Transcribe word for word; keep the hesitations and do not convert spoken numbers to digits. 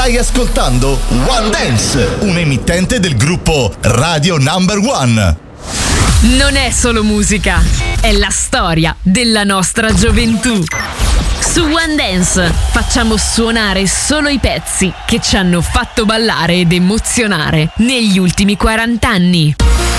Stai ascoltando One Dance, un emittente del gruppo Radio Number One. Non è solo musica, è la storia della nostra gioventù. Su One Dance facciamo suonare solo i pezzi che ci hanno fatto ballare ed emozionare negli ultimi quaranta anni.